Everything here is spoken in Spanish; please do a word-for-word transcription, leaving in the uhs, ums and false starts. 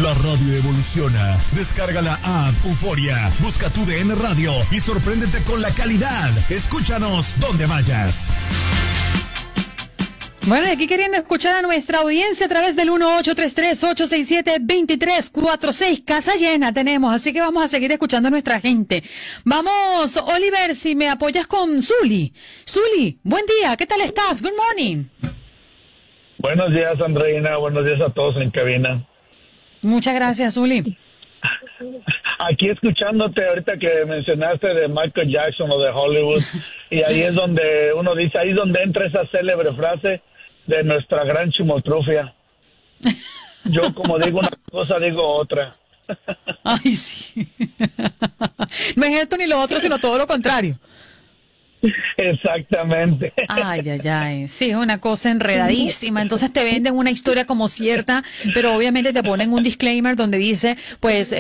La radio evoluciona. Descarga la app Euforia, busca tu D N Radio y sorpréndete con la calidad. Escúchanos donde vayas. Bueno, aquí queriendo escuchar a nuestra audiencia a través del uno ocho tres tres, ocho seis siete, dos tres cuatro seis. Casa llena tenemos, así que vamos a seguir escuchando a nuestra gente. Vamos, Oliver, si me apoyas con Zuli. Zuli, buen día, ¿qué tal estás? Good morning. Buenos días, Andreina. Buenos días a todos en cabina. Muchas gracias, Zuli. Aquí escuchándote ahorita que mencionaste de Michael Jackson o de Hollywood, y ahí es donde uno dice, ahí es donde entra esa célebre frase de nuestra gran chimotrufia. Yo como digo una cosa, digo otra. Ay, sí. No es esto ni lo otro, sino todo lo contrario. Exactamente. Ay, ay, ay. Sí, es una cosa enredadísima. Entonces te venden una historia como cierta, pero obviamente te ponen un disclaimer donde dice, pues,